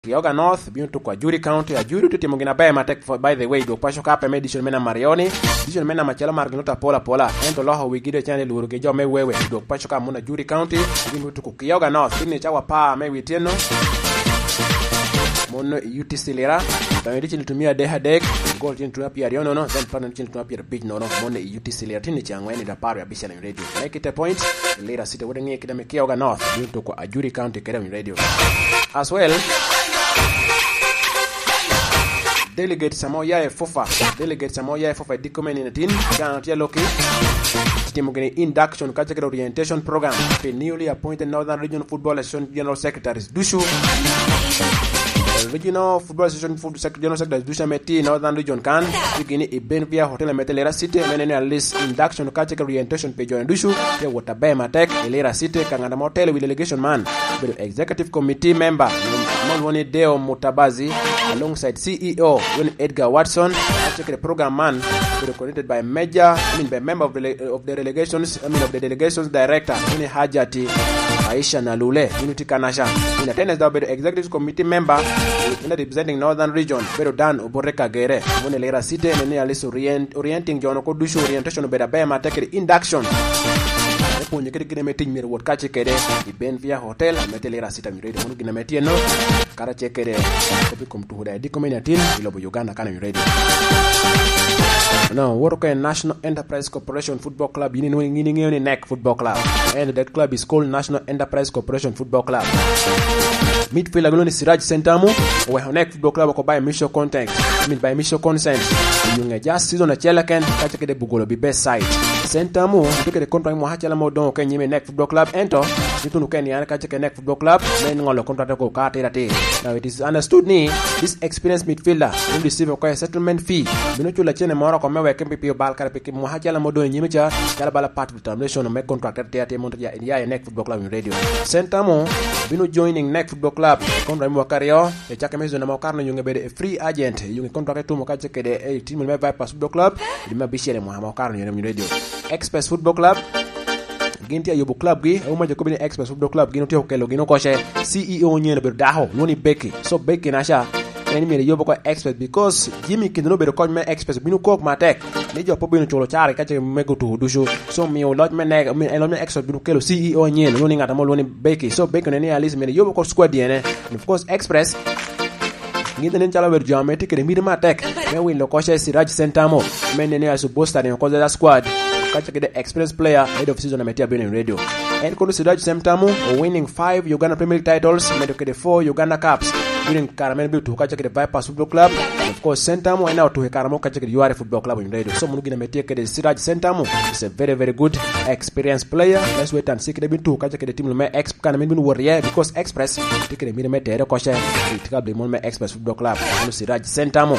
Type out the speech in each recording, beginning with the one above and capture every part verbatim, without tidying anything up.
Kioga North bino to kwa Juri County ya Juri tutimo gina bae matek for by the way do pasho ka peme dishon mena Marioni dishon mena machelo marginota pola pola ento loho wigide chane luru ge jo me wewe do pasho ka muna Juri County bino to ku Kioga North bino chawa pa me witieno mono U T C lera tamedi chini tumia deha dek goal chini tumia pia riono no then plan chini tumia pia beach no no mono U T C lera tini changweni da paro ya bisha na radio make it a point lera sita wode ngi kidame Kioga North bino to kwa Juri County kidame radio as well. Delegate Samoya Fofa Delegate Samoya Fofa Dikomeni in tin Ganatia Loki Timogeni induction Kachaka orientation program the newly appointed Northern Regional Football Association General Secretaries Dushu Regional Football Association General Secretary Dusha Meti Northern Region Kan Bikini Iben via Hotel Metelera City Menene list induction Kachaka orientation page on Dushu the Watabe Matek Elera City Kangana Motel with delegation man with executive committee member Monwoni Deo Mutabazi alongside C E O Edgar Watson, the program man, coordinated by major, I mean by member of the of the delegations, I mean of the delegations director, Uni Hajati, Aisha Nalule, Unity Kanasha. In attendance, there will be the executive committee member, representing Northern Region, Pero Dan Oboreka Gere, Monelera City, and Nealis orient, orienting John Okodushu orientation of Bedabema, take the induction. Pun yeke kene meeting mir wot ka chekede di ben via hotel metelera sita mi radio mun gina metieno kara chekede ko kom to hoda di community ilo bo Uganda kana mi radio no work in National Enterprise Corporation Football Club yini no ngini ngini neck football club and that club is called National Enterprise Corporation Football Club midfielder golo ni Siraj Sentamu we neck football club ko by mission contact I mean by mission consent yunga just season na chelaken ka chekede bugolo bi best side Sentamu tuke de contract mo hachala mo don ko nyime neck football club ento ditunu ken yana ka cheke neck football club men ngolo contract ko ka terate now it is understood ni this experienced midfielder will receive a settlement fee bino chula chene moro ko mewe kempi pio bal kare piki mo hachala mo don nyime cha kala bala part determination me contract terate mo ya ya neck football club in radio Sentamu bino joining neck football club contract mo kario e chaka mezo na mo karno yunga be free agent yunga contract to mo ka cheke de team me Vipers football club di ma bishele mo mo karno yunga radio Express Football Club ginti ayobo club gi o maje ko bini Express Football Club gino teo kelo gino ko she C E O nyene be daho woni Becky so Becky na sha eni mere yobo ko Express because Jimmy Kindno be ko me Express binu ko matek ni jopo binu cholo chare ka che mego to dushu so mi o lot me ne mi elo me Express binu kelo C E O nyene woni ngata mo woni Becky so Becky ne ni alice mere yobo ko squad yene of course Express ngide nen chala wer jameti ke mi matek me wi lo ko she Siraj Sentamo men ne asu bosta ne ko da squad Kacha the experienced player head of season ametia been in radio and Kono Siraj Sentamu winning five Uganda Premier League titles made the four Uganda Cups winning Karamel to Kacha the Vipers Football Club of course Sentamu and now to Karamo Kacha the U R Football Club in radio so munugina metia the Siraj Sentamu is a very very good experienced player let's wait and see the bin to Kacha the team me ex Karamel bin warrior because Express take the mid meter Kocha it club the Mon Express Football Club Kono Siraj Sentamu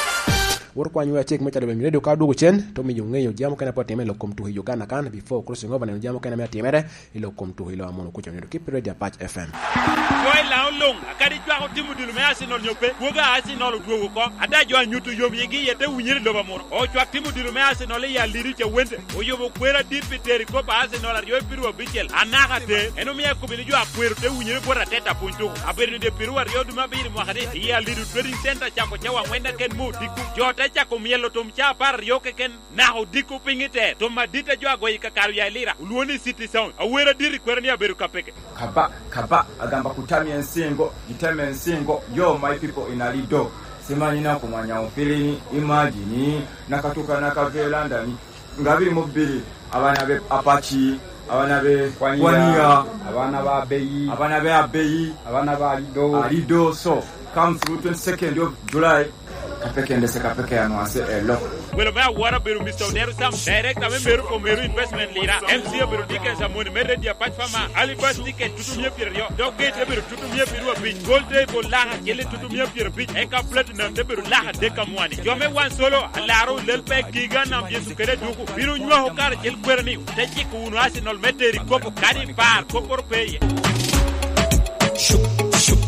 worko anyu ya check mecha de radio ka dugu chen to mi yungeyo jamu kana pa temelo kom to Uganda kan before crossing over na jamu kana me temere ilo kom to ilo amono kucho nyo keep radio Patch F M Joy la long akadi twa ko timu dilu me Arsenal nyope woga Arsenal dugo ko ada jo anyutu yom yegi yete wunyiri do ba moro o twa timu dilu me Arsenal ya liri che wende o yobo kwera dipiteri ko ba Arsenal yo piru obichel anaka te eno me ko bini jo akwero te wunyiri bora teta punto aberi de piru yo duma biri mo hade ya liri trading center chako chawa wenda ken mu diku jo Echa komielo tum cha par yoke ken na ho diku pingite to madita jo agoyi kakaru ya lira ulwoni city sound awera diri kwerani aberu kapeke kaba kaba agamba kutamya ensingo itame ensingo yo my people in alido simanyi na kumanya ofilini imagine nakatuka nakavela ndani ngabiri mubiri abana be apachi abana be kwaniya abana ba beyi abana be abeyi abana ba alido alido so come through twenty-second of July kapeke ndese kapeke ya no ase elo Well, my water beru Mister Oneru Sam direct ame beru ko meru investment lira M C beru diken sa moni mere dia patch fama ali bus ticket tutu mie pir yo dog gate beru tutu mie pir wa bin gold day go laha gele tutu mie pir bin e ka platinum de beru laha de kamwani yo me wan solo alaro lel pe giga na yesu kede duku biru nywa ho kar jel kwerni te chiku unu Arsenal meteri ko ko kadi par ko por peye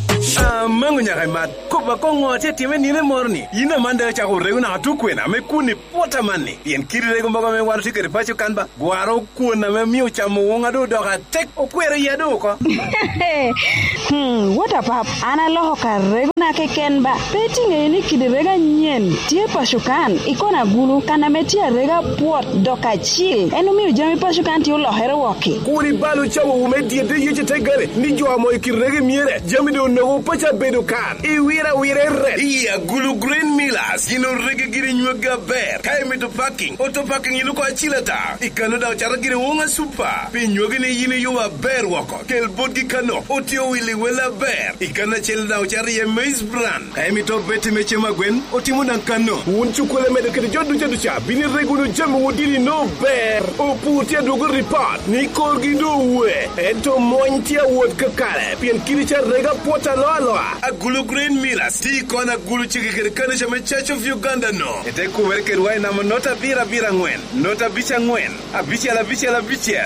Ah, mangu nyaka mat. Ko ba ko ngote time ni ne morni. Yina mande cha ko regu na tu kwena me kuni pota manni. Yen kiri regu mbaga me waru tikere pacho kanba. Gwaro kuona me miu cha muunga do doka tek okwere yedo ko. Hmm, what up up? Ana loho ka regu na ke kenba. Peti ngeni kidi rega nyen. Tie pashukan ikona gulu kana metia rega pot doka chil. Enu miu jami pashukan ti ulo here woki. Kuri balu chawo umedie de yeche tegare. Ni jo amo ikirege miere. Jami do no pacha bedo kan. Iwira wire red. Iya gulu green millers. Yino rege giri nyuga ber. Kai me to packing. Auto packing yino ko achilata. Ikano da uchara giri wonga super. Pi nyuga ni yino yuwa ber wako. Kel bodgi kano. Otio wili wela ber. Ikana chel da uchara ye maize brand. Kai me to beti meche magwen. Otimu nan kano. Unchukule mede kede jodu jodu cha. Bini regu no jamu wodili no ber. Oputia dogo report. Nikol gido we. Ento mointia wod kakare. Pien kiricha rega pota loa loa. A gulu green millers. Ti kona gulu chiki kede kane shame Church of Uganda no. Ete kuwerke ruwai nama nota bira bira ngwen. Nota bicha ngwen. A bicha la bicha la bicha.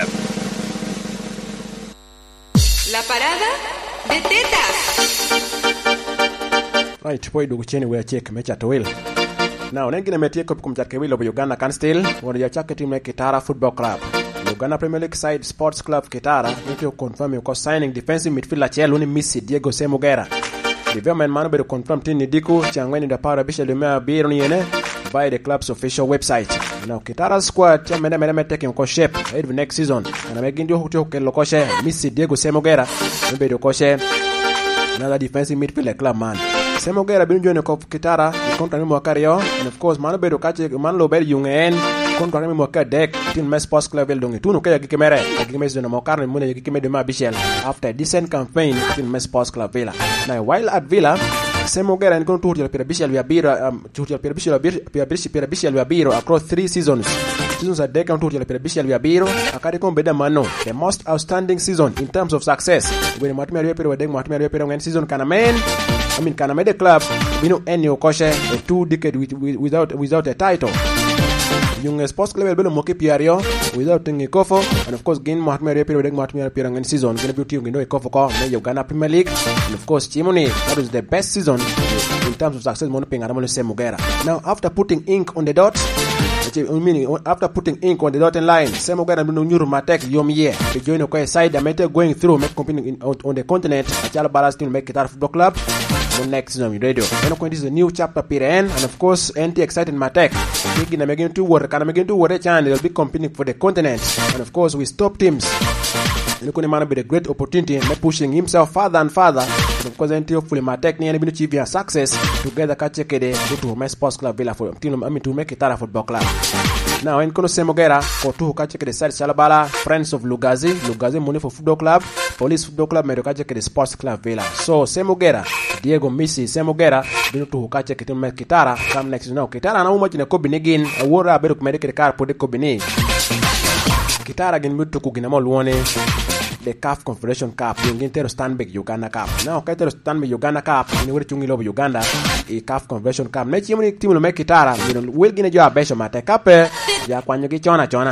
La parada de tetas. Right, poi dogo cheni wea check mecha towil. Now, nengine metie kopi kumchake wilo Uganda can still. Wano ya chake timu ya Kitara Football Club. Uganda Premier League side Sports Club Kitara yake confirm yuko signing defensive midfielder Chelu ni Missy Diego Semugera. Development man bedo confirm tini diku changweni da para bisha lumea biro ni yene by the club's official website. Now Kitara squad ya mene mene mene taking ko shape ahead of next season. Na megindio hutio kelo koshe Missy Diego Semugera bedo koshe another defensive midfielder club man. Semugera binu joine ko Kitara ni kontra ni mwakario and of course man bedo kache man lo bedo yungen kontra ni mwaka dek tin mes Sports Club el dongi tunu kaya gikemere gikemere zona mwakar ni mune gikemere de ma Bichel after a decent campaign tin mes Sports Club Villa. Now while at Villa Semugera ni kono tuhuri pira Bichel via biro um tuhuri pira Bichel pira Bichel pira Bichel via biro across three seasons. Seasons a dek tuhuri pira Bichel via biro akari kon beda mano the most outstanding season in terms of success. When matime ya pira dek matime pira ngen season kana men I mean kana mede club bino enyo koshe a two decade without without a title. Young Sports Club belo moke piario without tingi kofo and of course gain Mohamed Repiro dek Mohamed Repiro ngen season gonna be team ngindo kofo ko me Uganda Premier League and of course Chimoni that was the best season in terms of success mono pinga ramolo Semugera. Now after putting ink on the dot meaning after putting ink on the dotted line Semugera bino nyuru matek yom ye to join ko side amete going through make competing in, on the continent Achala Balas team make Kitara Football Club on next season on radio. And this is a new chapter period and of course anti exciting matek making them again to work and again to work and they'll be competing for the continent and of course we stop teams and kuni man be the great opportunity and pushing himself further and further and of course anti hopefully matek ni been achieve success together catch kede to my Sports Club Villa for team I mean to make Kitara Football Club. Now in kono Semugera ko to catch kede side Salabala Friends of Lugazi Lugazi money for Football Club Police Football Club me catch kede Sports Club Villa. So Semugera Diego Missy Semugera bino to catch kede me Kitara come next now Kitara na umo chine ko binigin awora bedo kumede kede kar pode ko bini Kitara gen mutu ku gina molwone the C A F Confederation Cup yung tero Stanbic Uganda Cup. Now kay tero Stanbic Uganda Cup ni wuri chungi lobo Uganda e C A F Confederation Cup mechi yoni timu lo me Kitara bino wel gine jo abesho mate kape ya kwanyo gi chona chona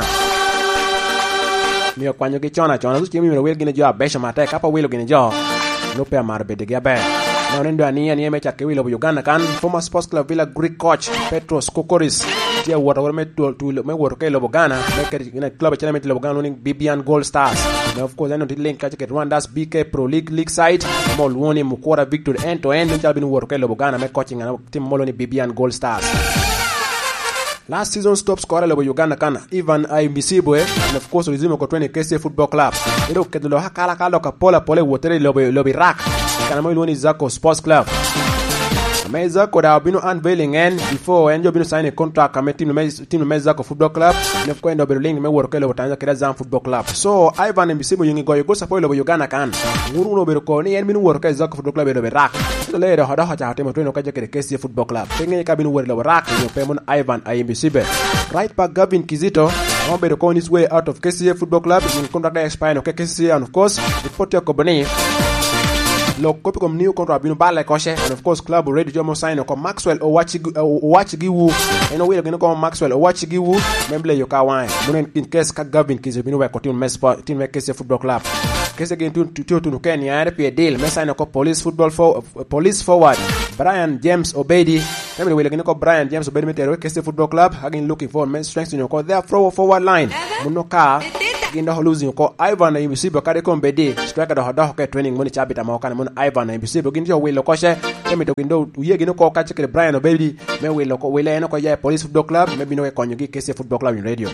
mi kwanyo gi chona chona su timu lo wel gine jo abesho mate kapa wel gine jo no pe amar be de gabe. Now nendo ania ni mecha ke wilo Uganda kan former Sports Club Villa Greek coach Petros Kokoris tia wora wora me to to me wora ke lobo Ghana make ina club chana me lobo Ghana ni Bibian Gold Stars. Now of course I know the link catch ke Rwanda's B K Pro League league side mol woni mukora victory end to end ncha binu wora ke lobo Ghana me coaching na team molo ni Bibian Gold Stars. Last season's top scorer lobo Uganda kana Ivan Aimbisibwe and of course resume ko twenty K C A Football Club. Ilo kedlo hakala kala ka pola pole wotere lobo lobo Iraq. Kana mo iloni Zako Sports Club. Meza ko da binu unveiling en before enjo binu sign a contract kame team team Meza ko Football Club ne ko endo be link me work lo tanja kira Zam Football Club. So Ivan Mbisimu yungi go go support lo Uganda kan. Nguru no be ko ni en binu work Zako Football Club be rak. To le do hada hata temo to no ka jekere K C A Football Club. Tenge ka binu work lo rak no pemon Ivan Mbisibe. Right back Gavin Kizito no be ko on his way out of K C A Football Club in contract expire no K C A and of course the Porto Kobani lo kopi kom new contract binu bala koshe and of course club already jomo sign ko Maxwell Owachigu Owachigiwu eno we go Maxwell Owachigiwu memble yo ka wan in case ka Gavin Kizito binu we ko team Mespa team K C A Football Club kese gen tun tu tu ken ya pe deal me sign ko police football for police forward Brian James Obedi Remember we looking at Brian James Obedi Metero Kese Football Club again looking for men strengthening ko their forward line munoka ginda losing ko Ivan na imisibo kade ko mbedi striker do hodo ko training moni chabita mawakana mun Ivan na imisibo ginjo we lokoshe kemito gindo uye gino ko kache kele Brian Obedi me we loko we le no ko ya Police Football Club maybe no ko nyugi Kese Football Club in radio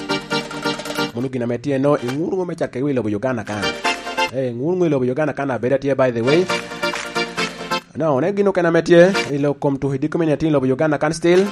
munu gina metie no inguru me chake we lo Uganda kana eh nguru lo Uganda kana better tie by the way now ne gino kana metie ilo kom to hidi community lo Uganda can still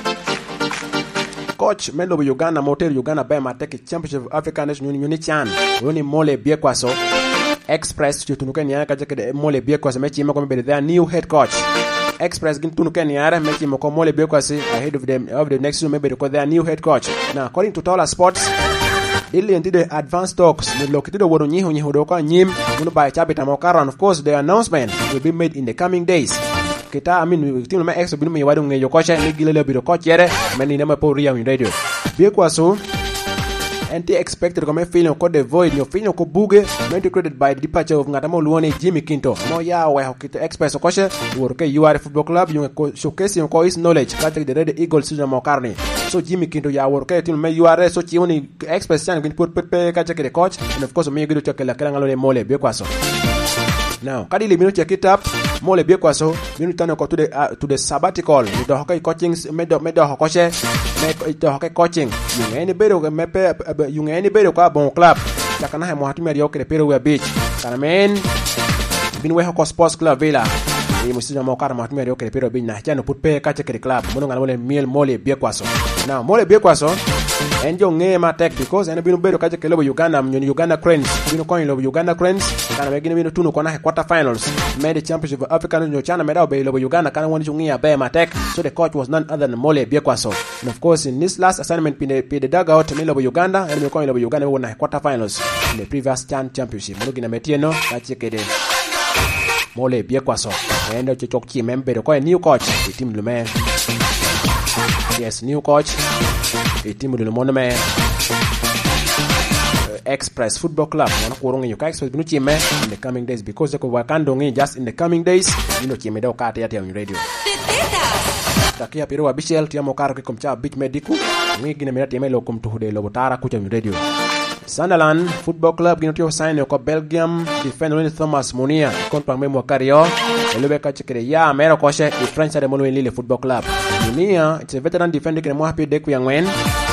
coach melo Uganda motel Uganda by ma take championship of African Nation Union chan woni mole biekwaso express tutunuke nyaka jake mole biekwaso mechi mako be their new head coach express gin tunuke nyara mechi mako mole biekwaso ahead of them of the next season maybe because their new head coach now according to Tola Sports Ili into the advanced talks ni located wodo nyiho nyiho do ko nyim munu by chabita mokara and of course the announcement will be made in the coming days kita I mean team me ex binu me wadu ngeyo kocha ni gilele biro coach yere meni na po ria in radio be kwaso anti expected come feeling ko the void no feeling ko buge not created by the departure of ngatamo luone Jimmy Kinto mo ya we hokito express kocha work U R Football Club you showcase ko his knowledge ka the Red Eagles season mo karni so Jimmy Kinto ya work team me U R so chi oni express chan put pe ka check the coach and of course me go check la kala ngalo mole be kwaso now kadi le bino check it up mole be kwaso bino tano ko to the uh, to the sabbatical with the hockey coaching medo medo hokoche me to hockey coaching you any bedo me pe you any bedo kwa bon club takana ha mo hatumi ari okere pero we beach kana men bino we hoko sports club villa e mo sina mo kara mo hatumi ari okere pero beach na chano put pe ka check the club mono ngala mole miel mole be kwaso now mole be kwaso enjo nge ma tech because ene bino bedo kaje kelo Uganda mnyoni Uganda Cranes bino coin lo Uganda Cranes kana begine bino tuno kona quarter finals made the championship of African no chana meda be lo Uganda kana woni chungia be ma tech so the coach was none other than Mole Biekwaso and of course in this last assignment pin the the dugout me lo Uganda ene coin lo Uganda won quarter finals in the previous Chan championship mugi na metieno kachekede Mole Biekwaso ende chochokchi member ko new coach the team lume yes new coach a team de monde me Express Football Club wana kuronga yuka Express binu chime in the coming days because ko wakando ngi just in the coming days binu chime da ukata ya on radio takia piro abishel tiamo karo ke komcha bit mediku ngi gine mirati melo komtu hude lo botara kucha on radio Sunderland Football Club gino tio sign ko Belgium defender Thomas Munia contract memo cario elebe ka chikere ya mero koshe the French de Molo Lille Football Club Munia it's a veteran defender ke mo happy de ku yangwen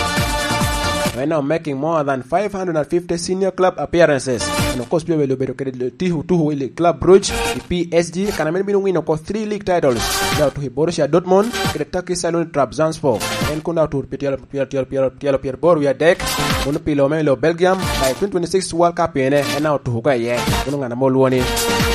right now making more than five hundred fifty senior club appearances and of course people will be tihu tuhu ile Club Brugge the P S G kana men binu win ko three league titles now to Borussia Dortmund the Turkish Salon Trabzonspor and kuna to Pierre Pierre Pierre Pierre Pierre Borussia Dek mono pilo melo Belgium by twenty twenty-six World Cup ene and now to ga ye mono ngana molwoni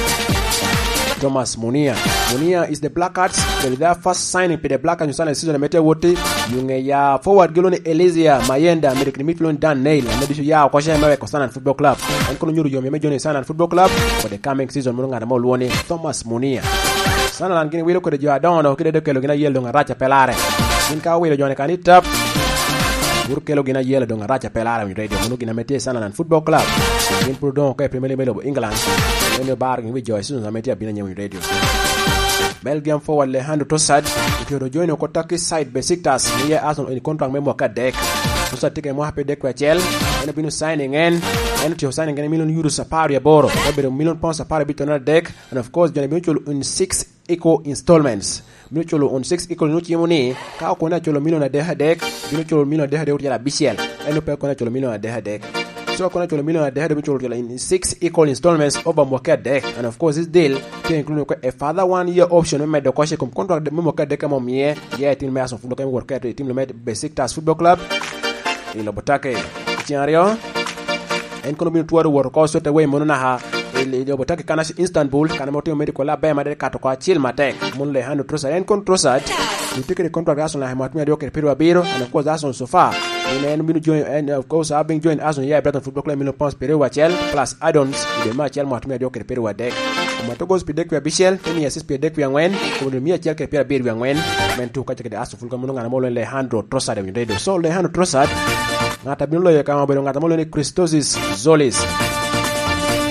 Thomas Munia. Munia is the Blackguards. They their first signing for the Blackguards in the season mete wote. Yunge ya forward gilone Elysia Mayenda medical midfield Dan Nail and medisho ya ko shema we Sunderland Football Club. And kono nyuru yo me join Sunderland Football Club for the coming season mono ngana molwoni Thomas Munia. Sunderland gini wilo ko de jo don o kide de kelo gina yelo ngaracha pelare. Nin ka wilo jone kan itap Burkelo gina yelo do ngaracha pelare mi radio mono gina mete Sunderland Football Club. In Purdon ko Premier League England. Ene bar ngi joy season na mete abina nyamu radio. Belgium forward Leandro Trossard ikiro join ko Turkish side Besiktas ni ya Arsenal in contract memo ka dek. Trossard tike mo hape dek wa Chel ene binu signing en ene tio signing en million euros sapari ya boro. Ebe million pounds sapari bitona dek and of course jana binu in six equal installments. Binu cholo on six equal no chimoni ka ko na cholo million na deha dek binu cholo million deha dek ya Bishel ene pe ko na cholo million na deha dek. So kuna cholo million de head cholo in six equal installments over mwaka deck and of course this deal to include a further one year option we made the question com contract de mwaka deck mo mie yeah team me aso football work at team le made Besiktas Football Club ilo botake tiario en kono bin tuwa work ko so te we monona ha ilo botake kana Istanbul kana mo team medical lab ba ma de kato ko chill matek mon le hanu Trossard en kon Trossard you take the contract aso na matmi ado ke pero abiro and of course aso so far and been join and of course I've been joined as on yeah Brighton Football Club million pounds per year Chel plus add-ons the match Chel matmi ado ke pero dek matogos pe dek ya Bishel teni assist pe dek ya ngwen ko de mi Chel ke pero bir ya ngwen men tu ka ke de aso fulka munga na molo Leandro Trossard mi redo so Leandro Trossard ngata binulo ya kama belo ngata molo ni Christosis Zolis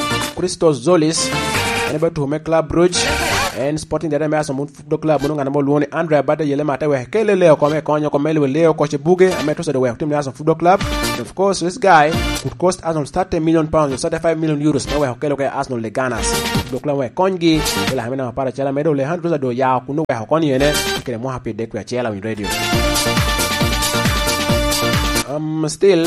Christos Zolis ene be to me Club Brugge en Sporting de Remas mun football club mun ngana mo luoni Andrea Bada yele mata we kele leo ko me konyo ko mele leo ko chebuge ameto se de we team Arsenal football club. Of course this guy could cost Arsenal thirty million pounds or thirty-five million euros no we kele ko Arsenal le ganas football club we kongi ila hamena para chala medo le hundred do ya kuno we koni ene kele mo happy de ko chala win radio. Um still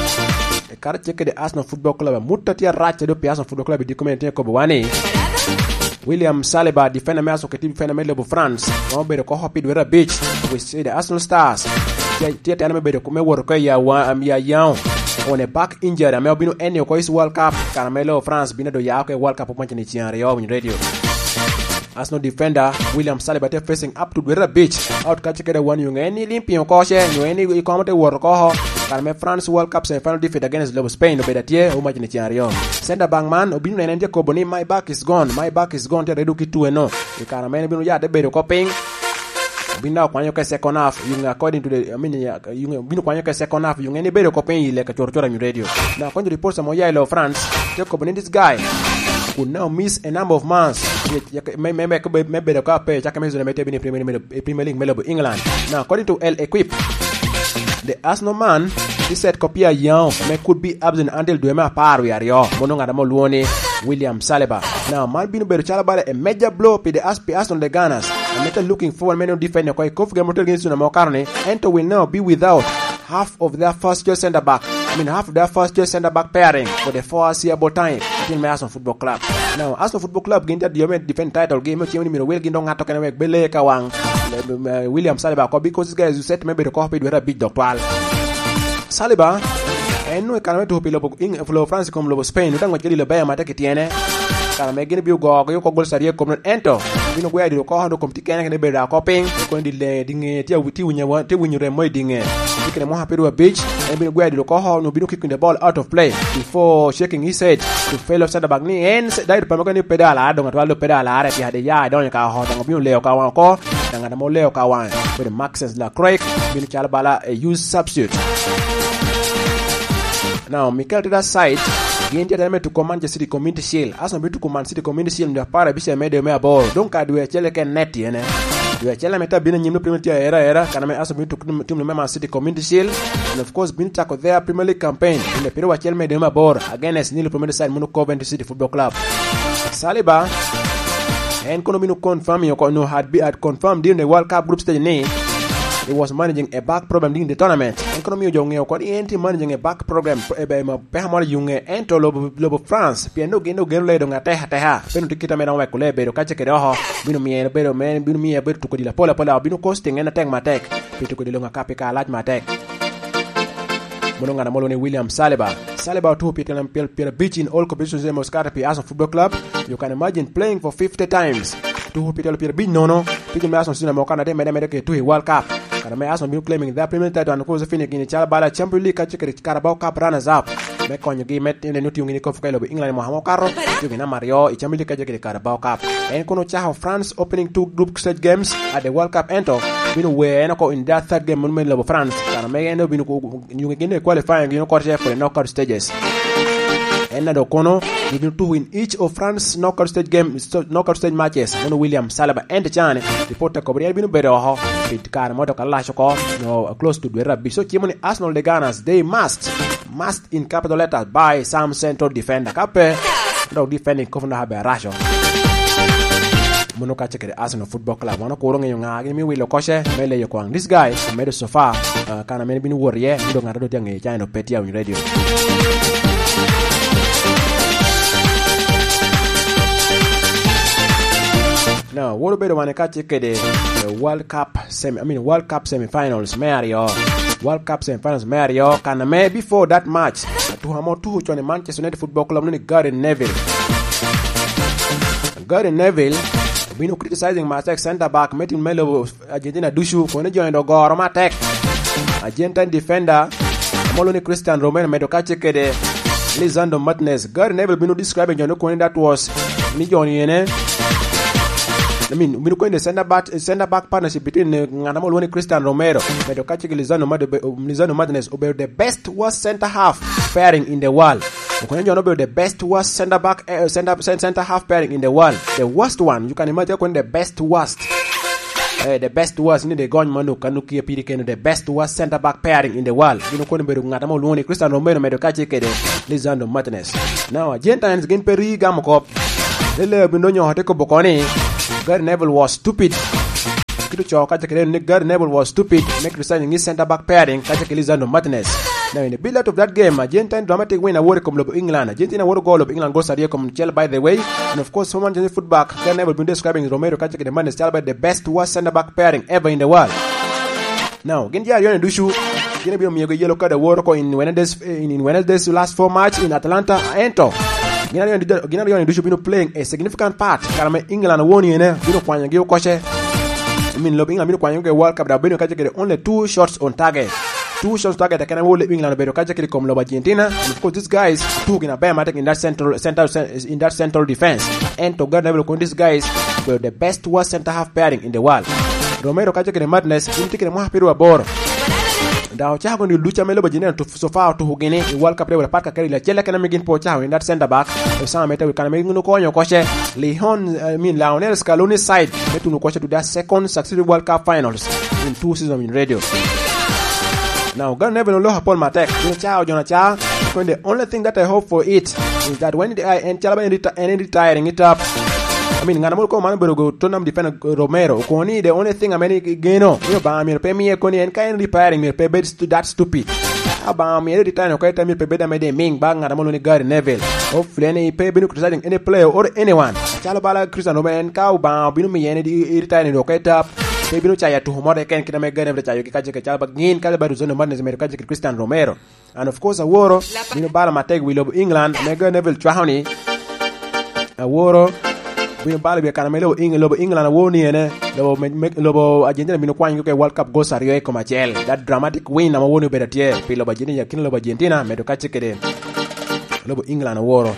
e kar cheke de Arsenal football club mutatia racha do Arsenal football club di commenter ko bwani William Saliba, defender me aso ketibi defender me lebo France. No be ko hopi do beach. We see the Arsenal Stars. Tia tia me be ko me wor ko ya wa am ya yaw. On a back injured, am binu any ko is World Cup. Caramelo France binu do ya ko World Cup point ni tian Rio in radio. Arsenal defender William Saliba te facing up to the beach. Out catch the one yung any limpion ko she, you any i komate wor ko ho. Carme France World Cup semi-final defeat against Lobo Spain obedatie o match ni tiario. Center back man obinu na nende ko boni my back is gone. My back is gone te reduki two no. E carme binu ya de be ko ping. Binu kwanyo ke second half yung according to the I mean yung binu kwanyo ke second half yung any be ko ping ile ka chorchora mi radio. Now when the reports mo ya ile France te ko boni this guy could now miss a number of months. Maybe maybe the cup pay chaka mezo na mete bini Premier League melabo England. Now according to El Equip the Arsenal man, he said Kopia Young may could be absent until Duema Paru Yario, Mononga Moluone, William Saliba. Now, Malbino Berchalaba, a major blow to the Arsenal the Gunners. And Meta looking forward many defender Koi Kof Gamotel against Mokarne, Ento will now be without half of their first choice centre back. I mean half of their first choice centre back pairing for the foreseeable time in Arsenal Football Club. Now, Arsenal Football Club gained the defend title game, which you will get on Atok and Bele Kawang. William Saliba because this guy is set maybe the copy with a big doctor Saliba and no can to Pilopo in Flo France come Lobo Spain don't want to get a mata tiene can make it be go you go saria come enter you know where you call to come to can be copying going the ding tia with you when you want to win your remoiding you can more happy to a beach and be where you call no be kicking the ball out of play before shaking his head to fail of center back ni and died Pamagani pedala don't want to pedala at the yard don't ka hot and you leo ka ko ngana mo leo ka wan with Maxence Lacroix bin chalbala a use substitute. Now Mikel to that side gain the to command the City Community Shield as no to command City Community Shield the para bisha medio me ball don't ka do chele ken net yene do chele meta bin nyimno Premier League era era kana me as no to team member City Community Shield and of course bin tackle their Premier League campaign in the period chele medio me ball against Nilo Premier side Mono Coventry City Football Club. Saliba and Konomino confirm you no had be had confirmed during the World Cup group stage name. He was managing a back problem during the tournament. And Konomio Jonge ko enti managing a back problem e be ma pe hamar yunge ento lobo lobo France. Piano gendo gendo le do ngate hata ha. Peno tikita mena wa kule be do kache ke ho. Bino mi e be do men bino mi e be to ko dila pola pola bino costing ena tek matek. Pito ko dilo ngakape ka laj matek. Mononga na molone William Saliba. Saliba to Peter and Pierre Beach in all competitions in Moscata P Arsenal Football Club. You can imagine playing for fifty times. To Peter Pierre Beach no no. Peter Arsenal Sina Mokana de Medemeke to a World Cup. And Arsenal claiming their Premier title and of course finish in the Chalabala Champions League catch Carabao Cup runners up. Make on your game met in the new team in the Cup of England Mohamed Carro. You can Mario, it's Champions League catch Carabao Cup. And Kono Chaho France opening two group stage games at the World Cup enter. We know where in that third game on of France. And may end up in you can qualifying you know for the knockout stages. And Okono, you need to win each of France's knockout stage game, knockout stage matches. Mono William Saliba and the Chan, reporter Cobriel Bino Beroho, with Car Moto Kalashoko, no close to the rugby. So Kimoni Arsenal the Gunners, they must, must in capital letters buy some central defender. Cape, no defending Kovana Habe Rasho. Mono Kachek the Arsenal Football Club. Mono Korong Yunga, give me Willow Koshe, Mele Yokwang. This guy made it so far, can I maybe been warrior, you don't have to tell China of Petty on radio. Now, what about when I catch the World Cup semi? I mean, World Cup semi-finals, Mario. World Cup semi-finals, Mario. Can I before that match? To Hamo two to Manchester United Football Club, no Gary Neville. Gary Neville, been criticizing Matek centre back, Metin Melo, Argentina Dushu, for join the Gorma Tech. Argentine defender, Moloni Christian Romero, Medokache Kede, Lisandro Martinez. Gary Neville been describing John Okoye that was Nijoni. I mean, we're going to center back, center back partnership between Nganamolo and Christian Romero. Medokache Lisandro Martinez about the best worst center half pairing in the world. Ukone jono be the best worst center back uh, center center half pairing in the world. The worst one, you can imagine when the best worst. Uh, the best worst ni the gon manu kanuki piri kenu the best worst center back pairing in the world. You know kone be ngata mo luoni Cristiano Romero me do kache kede Lisandro Martinez. Now Argentines gen peri gamko. Lele bindo nyo hate ko bokoni. Gary Neville was stupid. Kitu cho kache kede Gary Neville was stupid. Make resigning his center back pairing kache kede Lisandro Martinez. Now in the build-up of that game, Argentine dramatic win award come lobo England. Argentina award goal of England goes Sadio come Chelsea by the way. And of course, someone just foot back. Gary Neville been describing Romero kache kede man is by the best worst center back pairing ever in the world. Now, Gendia Yone Dushu, Gina be a yellow card award in Wednesday's in Wednesday's last four match in Atlanta Ento. Gina Yone Dushu been playing a significant part. Karame England won in a bino kwanya geo koshe. I mean, lobbing a bino kwanya World Cup that bino kache kede only two shots on target. Two shots target that can hold England bedo kache kede come loba Argentina. And of course, these guys took in a bad matic in that central center in that central defense. And to God level, these guys were the best worst center half pairing in the world. Romero kache kede Madness intike mo hapiru aboro. Dao cha ko ni lucha melo bajina to so far to hugine in World Cup level parka kari la chela kana migin po cha in that center back. So some meta kana migin no konyo koshe Leon I mean Lionel Scaloni side metu no koshe to their second successive World Cup finals in two seasons in radio. Now, God never know Paul Matek. Jonah Cha. When the only thing that I hope for it is that when I end Chalaba retiring it up, I mean, Ganamoko Manbugo, Tonam defend Romero. Koni, the only thing I'm any geno. You bam me, pay me a Koni and kind repairing me, pay beds to that stupid. About me every time, okay, tell me, pay better, made a ming bang at Amoni Gary Neville. Hopefully, any pay been criticizing any player or anyone. Chalabala, Christian Roman, cow, bound, Binumi, any retiring, okay, up. Bino chaya tu humore ken kina megane vle chayo kikaje ke chalba ngin kale ba ruzono madness me kaje ke Cristiano Romero. And of course aworo bino bala mateg we love England megane vle chahoni aworo bino bala be kana melo England lobo England awoni ene lobo lobo Argentina bino kwanyo ke World Cup go sario e komachel that dramatic win na awoni be datie pe lobo Argentina kin lobo Argentina me do kaje ke de lobo England aworo.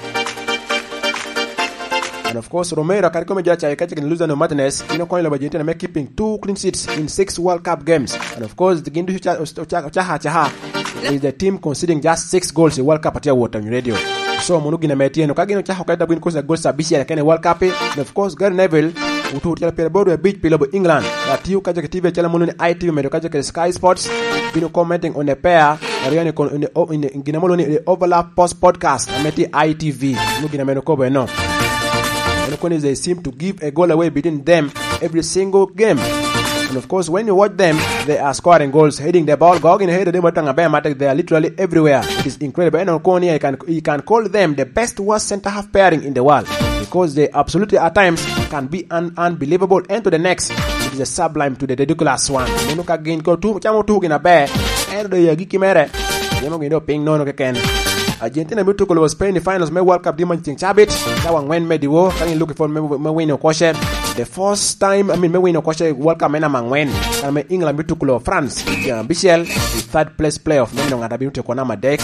And of course, Romero can come judge catching Lisandro Martinez. You know, calling Argentina make keeping two clean sheets in six World Cup games. And of course, the Gindu Chaha Chaha is the team conceding just six goals in World Cup at your water radio. So Monugina Metiano Kagino Chaha Kata win because goals are busy and World Cup. And of course, Gary Neville who told Pelbodo a big pillow England. That you catch a T V Chalamun I T V Medokaja Sky Sports. Been commenting on the pair in the in the Ginamoloni overlap post podcast. I met I T V. Looking at Menokobo no. They seem to give a goal away between them every single game. And of course, when you watch them, they are scoring goals, heading the ball, going ahead of them. They are literally everywhere. It is incredible. And Okonia, you can, you can call them the best worst center half pairing in the world because they absolutely at times can be an unbelievable end to the next. It is a sublime to the ridiculous one. Menuka gain go to Chamo two in a bear, and the Yagiki Mere. Yamogino ping no no can. Argentina will took over Spain in the finals, may World Cup demon Chabit. That one when made the war. Can you look for me win or Koshe? The first time, I mean, me win or Koshe World Cup man when. I mean, England will took over France. Yeah, Bichel, the third place playoff. No, no, I've been to Konama deck.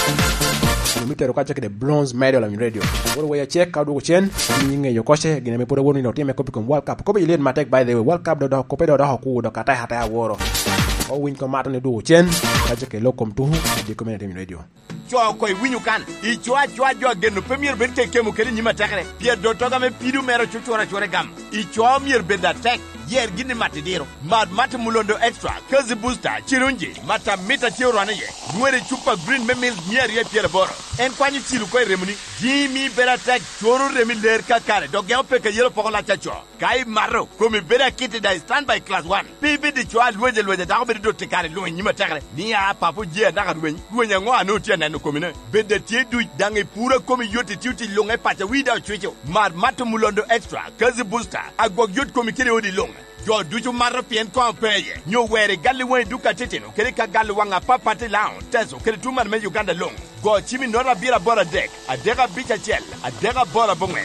We to check the bronze medal on radio. What way I check out the chain? Meaning your Koshe, Guinea put a one in your team, a copy World Cup. Copy lead Matek by the way. World Cup, the Copedo, the Hoku, the Katai Hata War. Or win Comartin do chain. I check a locum to the community radio. Chwa ko winyu kan I chwa chwa jo genu premier ben ke kemu kele nyima takre pie do toga me pidu mero chuchora chore gam I chwa mier ben da tek yer gini matidiro mad mat mulondo extra kazi booster chirunji mata mita chiro anaye nwere chupa green memil mier ye pier boro en kwanyi chilu ko remuni jimi bera tek choro remi ler kakare do gel pe ke yelo pokola chacho kai maro komi bera kiti da stand by class one bibi di chwa lweje lweje da ko be do tekare lo nyima takre ni a papu je da ka lwen lwen ngo anu tie na no komine bede tie du dange pura komi yoti tuti longa pacha wida chucho mad mat mulondo extra kazi booster agog yot komi kire odi longa yo duju marro pien ko peye nyo were galli wen duka teteno kele ka galli wanga papati laun teso kele tuman me Uganda long go chimi nora bira bora deck a dega bicha chel a dega bora bongwen.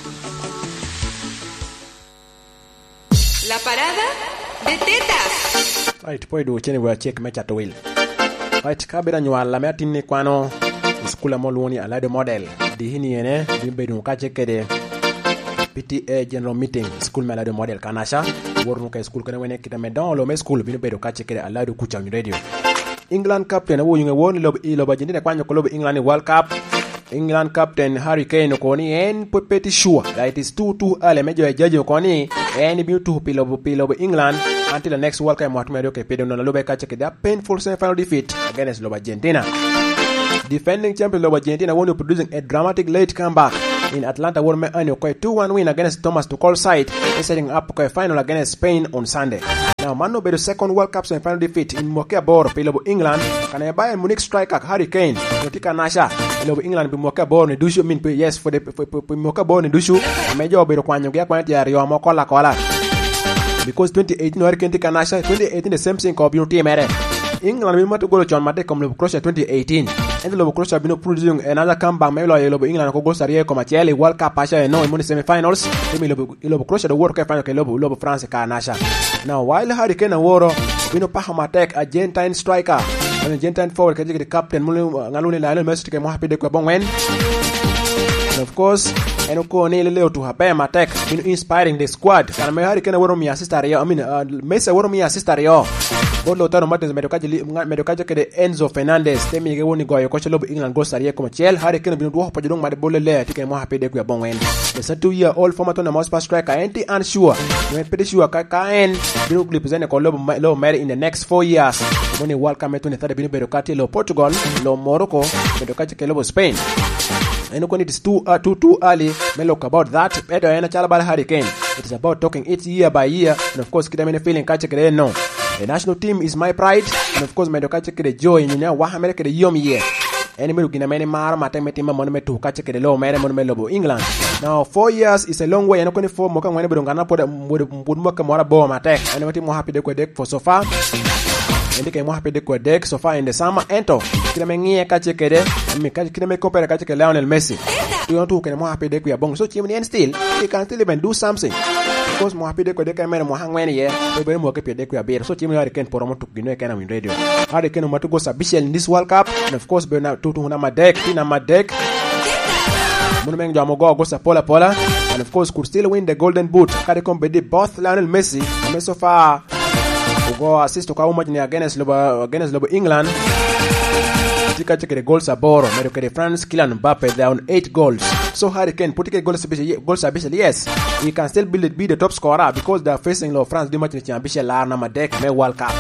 La parada de tetas. Right, poi do chene wa check mecha to will. Right, kabira nywa me atini kwano skula molwoni ala de model di hini ene bimbe dum ka chekede P T A general meeting school mela de model kanasha wornu kay school kana wene kitame dans le même school bino bedo ka chekede ala de kucha radio England captain wo yunga woni lob i lob Argentina kwanyo ko lob England World Cup England captain Harry Kane ko ni en pretty sure that it is too too early mejo judge ko ni en bi to pilo pilo England until the next World Cup match ke pedo no lobe ka check their painful semi-final defeat against Argentina. Defending champion Argentina won producing a dramatic late comeback in Atlanta won me earn a two one win against Thomas Tuchel's side and setting up a final against Spain on Sunday. Now Manu be the second World Cup semi-final defeat in Moke Bor pilo England can a Bayern Munich striker Harry Kane Notika Nasha pilo England be Moke Bor ni dushu mean yes for the Moke Bor ni dushu mejo be kwanyo gya kwanya ya Rio Mokola kola because twenty eighteen Harry Kane tika Nasha twenty eighteen the same thing ko bi team ere England will not go to Mate comme le Croatia twenty eighteen and the Croatia been producing another comeback me lo yelo England ko go sarie ko machele World Cup asha no in semi-finals temi lo Croatia the World Cup final ke lo lo France ka Nasha. Now while Harry Kane woro bino pa attack Argentine striker and Argentine forward ke the captain ngaluni Lionel Messi ke mo happy de ko bon wen. And of course and ko ne leo to hape attack been inspiring the squad kana me Harry Kane woro mi assist area I mean uh, Messi woro mi assist area Bolo tano Martins medokaje medokaje ke Enzo Fernandez temi ke woni goyo ko chelo England go sarie ko Chelsea Harry Kane bino do pajodong made bolo le tike mo happy de ko bon wen the thirty-two year old former Tottenham Hotspur striker anti unsure we pretty sure ka ka en bino represent ko lo lo marry in the next four years woni World Cup twenty-three bino bedokati lo Portugal lo Morocco medokaje ke lo Spain. And when it is too uh, too too early, me look about that. Better and Chalabal Harry Kane. It is about talking it year by year, and of course, kidamine feeling catch it no. The national team is my pride, and of course, me do catch it joy. You know, what America the yum year. And me looking at many mar, my time team monument to catch it low, man, monument lobo England. Now four years is a long way, and only four moka when we don't gonna put would would moka more bomb attack. And what more happy the deck for so far. And they came happy the deck so far in the summer. Ento, kidamengi catch it, me catch kidame compare catch it Lionel Messi. You want to can more happy de ku bong so chimney and still they can still even do something because more happy de ku de can mo hang when ye we be mo ke de ku be so chimney Harry Kane poromo to gino can win radio Harry Kane mo to go sabishel in this World Cup and of course be na to to na madek na madek Munu meng jamo go go sa pola pola and of course could still win the golden boot carry compete both Lionel Messi and so far go assist to ka umaj ni against lobo against lobo England Tika check the goals are borrow. Medo ke France Kylian Mbappe they on eight goals. So Harry Kane put the goals goals ambitious. Yes, he can still be, be the top scorer because they are facing lo France di match ni ambitious la na madek me World Cup.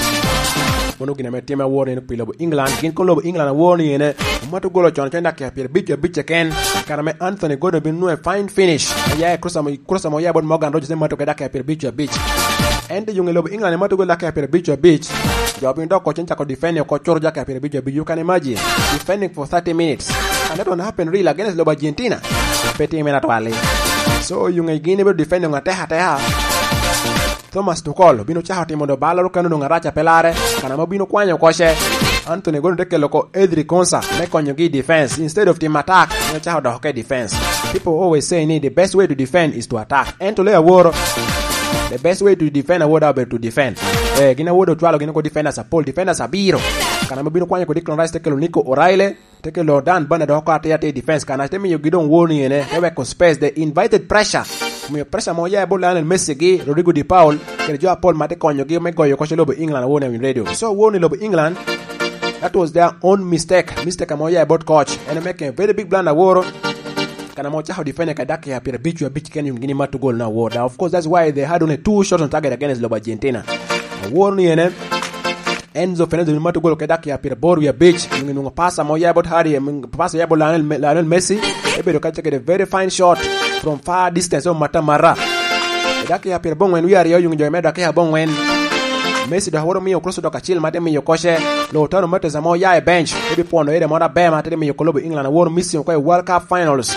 Mono gina me team award ni pilo England gin ko lo England award ni ne mato golo chon chenda ke per bit bit ken kana me Anthony Gordon bin no a fine finish. Ya cross mo cross mo ya bon Morgan Rogers mato ke da ke per bit bit. And the young love England mato go la ke per bit bit. Job in dog coaching to defend your coach Georgia Capiribija. You can imagine defending for thirty minutes, and that won't happen really against Lobo Argentina. Petty minute wali. So you may gain able defending a teha teha. Thomas Tuchel, Bino Chahati Mondo Ballo Cano Racha Pelare, Canamobino Quano Koshe, Anthony Gondeke Loco Edri Consa, make on your defense instead of team attack, no child the hockey defense. People always say the best way to defend is to attack and to lay a war. The best way to defend a word out to defend. Eh, gina wodo twalo gina ko defenders a Paul defenders a biro. Kana mabino kwanya ko Declan Rice take lo Nico O'Reilly, take lo Dan Bana do ko ate ate defense kana temi yo gidon woni ene. Ewe ko space the invited pressure. Me pressure mo ya bola Lionel Messi gi Rodrigo Di Paul, ke jo Paul mate konyo gi me goyo ko lobo England woni win radio. So woni lobo England. That was their own mistake. Mistake mo ya about coach and make a very big blunder woro. Kana mocha how defend kadake ya pira bichu ya bichi Kenya ngini matu goal na war. Of course that's why they had only two shots on target against Lobo Argentina. War ni ene Enzo Fernandez matu goal kadake ya pira boru ya beach ngini pasa moya about Harry pasa ya bola Lionel Messi ebe do kache a very fine shot from far distance on Matamara. Kadake ya pira bon when we are yo yung joy medake ya bon when Messi da horo mi yo cross do ka chill mate mi yo koshe lo tano mate za moya e bench ebe pono ere mora be mate mi yo kolobo England war mission kwa World Cup finals.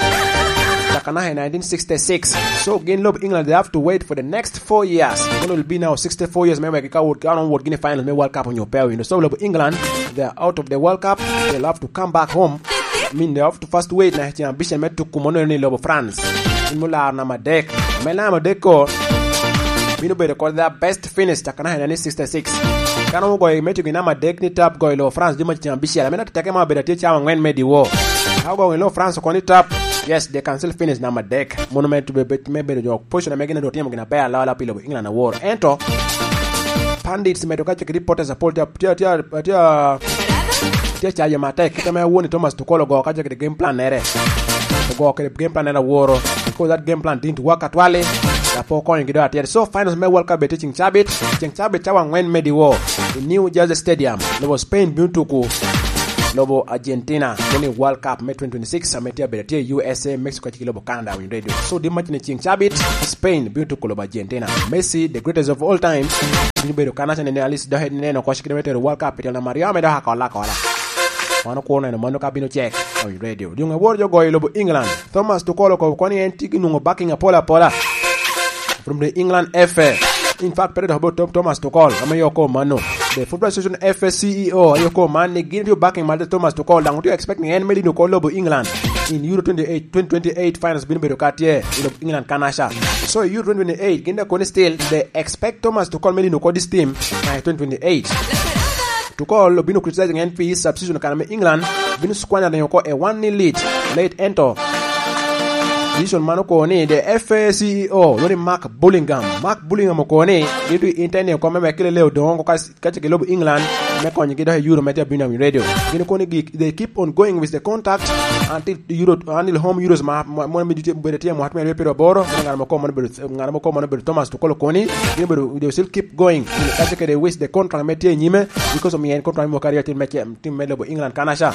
In nineteen sixty-six. So again, Lob England they have to wait for the next four years. It will be now sixty-four years. Maybe I would count on what Guinea final may World Cup on your pair. You know, so Lob England they are out of the World Cup. They'll have to come back home. I mean, they have to first wait. Na hichi ambition met to kumono ni Lob France. Inmula na madek. Mela madeko. Mino be record their best finish. Takana in nineteen sixty-six. Kana mo go metu gina madek ni tap go Lob France. Dima hichi ambition. Mena tutake ma be teach am when made the war. How go Lob France ko ni tap. Yes, they can still finish number deck. Monument to be maybe the push and making the team gonna bear la la pilo England award. Ento Pandits metokache reporters support tia tia tia tie cha yama tek kita me woni Thomas Tuchel go ka je the game plan nere go ke game plan nere woro because that game plan didn't work at wale ya po ko ngido atier so finals me World Cup be teaching Chabit teaching Chabit chawa ngwen medi wo in New Jersey Stadium no Spain bintuku lobo Argentina kwenye World Cup May twenty twenty-six ametia beretia U S A Mexico chikilobo Canada win radio so the match ni ching Chabit Spain bintuku lobo Argentina Messi the greatest of all time ni bedo Canada ne alis da head neno kwa shikile World Cup itel na Mario ameda hakola kola wana kuona ina mano kabino check on radio dunga worjo go lobo England Thomas Tuchel ko kwani entiki nungo backing apola pola from the England F A in fact period about Thomas Tuchel ama yoko mano the Football Association F A C E O yoko man ne give you backing mal Thomas Tuchel down to expecting en meli no ko lobo England in Euro twenty-eight twenty twenty-eight finals bin bedo katie lobo England kanasha so Euro twenty twenty-eight ginda ko still they expect Thomas Tuchel meli no ko this team in twenty twenty-eight Tuchel been criticizing N P E substitution kaname England been squander na yoko a one nil lead late enter Vision Manoko ni the F A C E O lori Mark Bullingham Mark Bullingham ko ni didu internet ko meme kile leo dongo ka ka lobo England me ko ngi do Euro media bina radio ni ko ni they keep on going with the contact until Euro until home Euros ma mo me dite be tie mo hatme le pero boro ngar mo ko mo be ngar mo ko mo be Thomas Tuchel ko ni ni be they still keep going ka ka they with the contract media nyime because of me en contract mo career team team me lobo England kanasha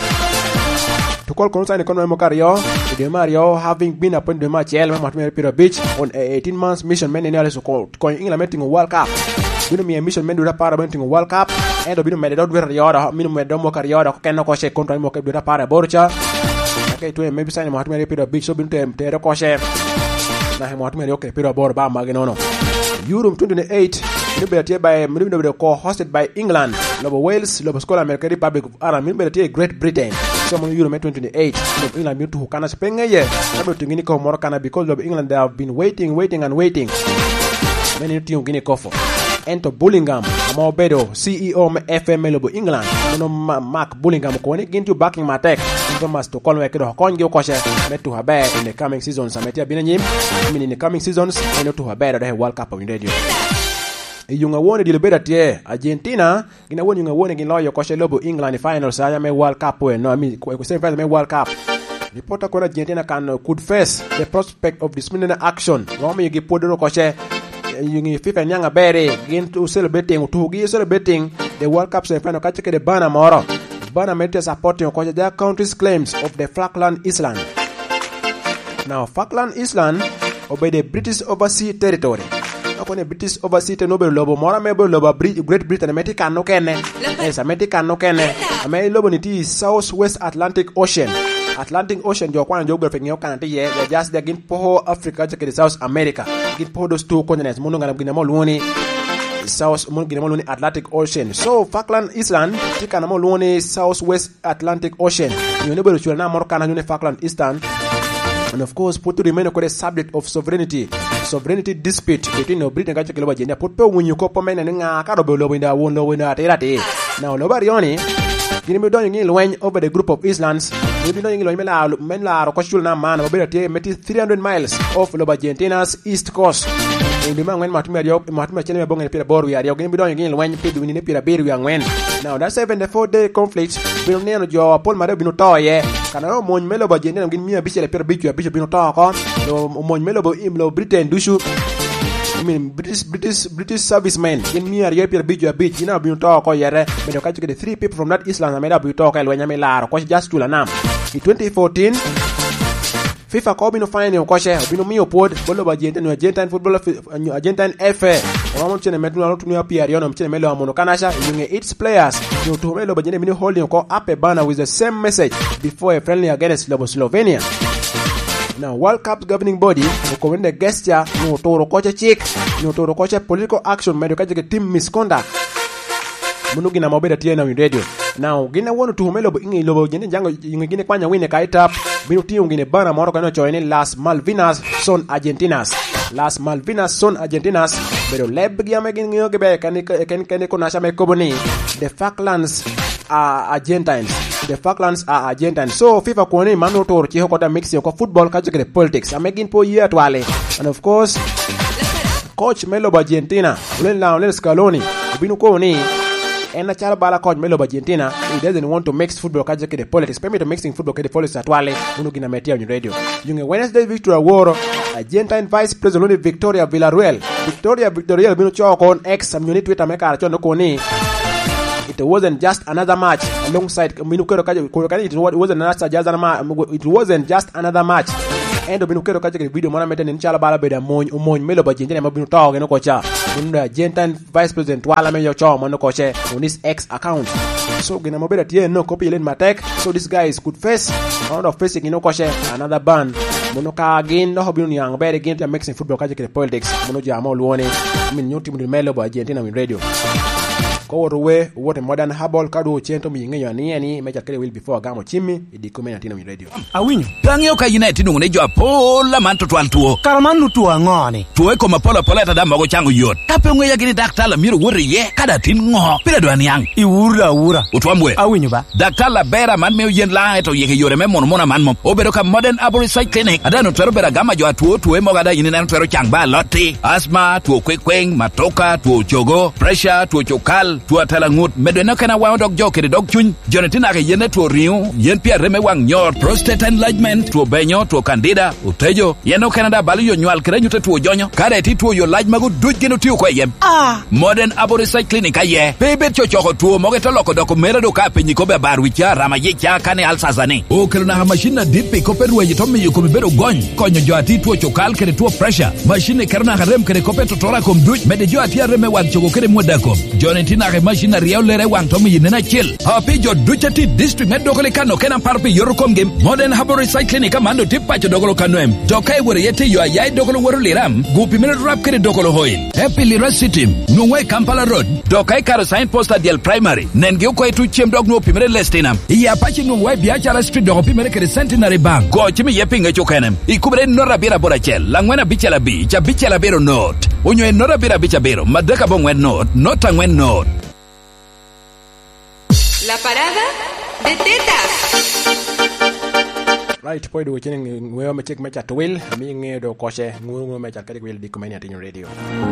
Tuchel ko sign economy mo career de Mario having been appointed to match el matme pero beach on a eighteen months mission men ni so ko ko England meeting World Cup bino mi mission men do da para meeting World Cup and bino me do wer yoda mino me do mo career ko ken ko she contract mo ke do da para borcha okay to maybe sign matme pero beach so bino te te ko she na matme okay pero bor ba magenono Euro twenty twenty-eight Liberty by Mirabel co hosted by England, Lobo Wales, Lobo Scotland, American Republic of Ireland, Mirabel Great Britain. Some Euro twenty twenty-eight, Lobo England moved to Hukana Spain ye. Lobo to Guinea Morocana because of England they have been waiting, waiting and waiting. Many team Guinea Kofo. Ento Bullingham, Amobedo, C E O F M Lobo England, no Mark Bullingham ko ni gintu backing Matek. Thomas Tuchel we kedo kongi okoshe met to habe in the coming seasons. Ametia binanyim, I mean in the coming seasons, I know to habe the World Cup in radio. Yunga wone di lebeda tie Argentina gina wone yunga wone gin loyo ko lobo England finals aya me World Cup we no I mean ko same finals me World Cup reporter ko Argentina can could face the prospect of disciplinary action no me gi podoro ko she yungi FIFA nyanga bere gin to celebrating to gi celebrating the World Cup semi final ka cheke de bana moro bana mete supporting ko their country's claims of the Falkland Island. Now Falkland Island obey the British overseas territory. Akone British overseas no be lobo mora me be lobo Great Britain America no kene yes America no kene ame lobo ni ti South West Atlantic Ocean Atlantic Ocean jo kwana geography nyo kan ti ye they just they gin po Africa to the South America gin po those two continents mono ngana gina mo luni South mono gina mo luni Atlantic Ocean so Falkland Island ti kana mo luni South West Atlantic Ocean you know be chula na mo kana ni Falkland Island. And of course, put to remain a subject of sovereignty, sovereignty dispute between the Britain and Kachakilaba. Put when you copper men and a carabo in the one low in the now, nobody on it. Give me doing in Lwen over the group of islands. Maybe knowing Menla, Menla, Koshulna man, mobility, met three hundred miles off Argentina's east coast. In the man when Matmario, Matmachina Bong and Peter Bor, we are going to be doing in Lwen, people in the Peter Berry and when. Now, that's seven the four day conflict. Will near your Paul Marabino toy, can I know Melo Argentina give me a bishop, a bishop, a bishop, no talk on, no Melo Imlo Britain, Dushu. I mean, British British British servicemen in me a European beach, a beach, you know, being talk or yere, but you catch the three people from that Island. I made up you talk when you may lie, or just to Lanam. In twenty fourteen, FIFA Cobino fine in Koshe, Bino Mio Pod, Bolo Argentine, Argentine football, Argentine F A, one China Metal to New Pierion, Chimelo Monocanasha, using its players, you to Melo Argentine holding up a banner with the same message before a friendly against Slovenia. Now, World Cup's governing body recommend the gesture no toro koche chick, no toro koche political action, medical team misconduct. Munugi na mobile tiena in radio. Now, gina wonu to melo ingi lobo jene jango ingine kwanya wine kaitap, binu ti ungine bana moro kano choini Las Malvinas son Argentinas. Las Malvinas son Argentinas, pero leb giame ginyo gebe kani kani kani konasha me koboni. The Falklands are Argentines. The Falklands are Argentines. So FIFA kuone mano tor chi hokota mixing ko football ka jikere politics. Amegin po year twale. And of course, coach Melo Argentina, ulen la ulen Scaloni, binu ko ni en achal bala coach melo Argentina he doesn't want to mix football kaje ke politics permit mixing football ke politics atwale uno gina metia on radio yunge Wednesday Victoria Woro Argentine Vice President Victoria Villarreal Victoria Villarreal bino choko on X community Twitter meka chondo koni it wasn't just another match alongside minukero kaje ko it wasn't another just another match it wasn't just another match endo minukero kaje ke video mona meten inchala bala beda moñ moñ melo Argentina mabinu tawo no kocha the Argentine Vice President wala me yo cho mono koche on his X account so gina mobile tie no copy len matek so this guy is good face round of facing you know koche another ban mono ka again no hobinu yang better again to mixing football kaje ke politics mono jamo luone min nyoti mu melo Argentina win radio ko ruwe wote modern habol kadu chento mi ngeyo ni ani mecha kele will before gamo chimi idi komena tina mi radio awinyo gangyo ka United ngune jo apola man to twantuo karaman nu tuwa ngoni tuwe ko mapola pola ta damo go chango yot tape ngwe yagini daktala miro wore ye kada tin ngo pira do anyang i wura wura utwamwe awinyo ba daktala bera man me yen la to yeke yore me mon mona man mom obero ka modern aboricide clinic adano twero bera gama jo atuo tuwe mo gada yini nan twero chang ba lotti asthma tuo kwekweng matoka tuo chogo pressure tuo chokal tuo tala ngut medena kana wa dog joke de dog chun jonetina ke yene tuo riu yen pia reme wang nyor prostate enlargement tuo benyo tuo candida utejo yeno Canada balu yo nywal krenyu te tuo jonyo kare ti tuo yo laj magu dujgenu tiu ko yem ah modern aboricide clinic aye bebe chochoko tuo moge to loko doko mere do ka penyi ko be barwi cha rama ye cha kane alsazane o kelna machine dipi ko perwe to mi ko bedo gony konyo jo ati tuo chokal kere tuo pressure machine karna harem kere ko peto tora kom duj mede jo ati reme wang chogo kere modako jonetina ke machine riaw lere wang to mi nena chill happy jo duchati district med dogole kano kenan parpi yorokom game modern aboricide clinic amando tipa cho dogolo kanoem jokai wore yete yo ayai dogolo woro liram gupi mele rap kere dogolo hoil happy lirasitim nuwe Kampala road dokai karo sign posta dial primary nenge ko etu chem dog no pimere lestinam ya pachi nuwe biachara street dogo pimere kere centenary bank go chimi yepinga chokenem ikubre nora bira borachel langwena bichela bi cha bichela bero not onyo nora bira bicha bero madaka bongwen not not angwen not. La parada de tetas. Right, poi do chini ngwe me check mecha twil mi nge do koshe ngwe mecha kadi will di komeni atin radio.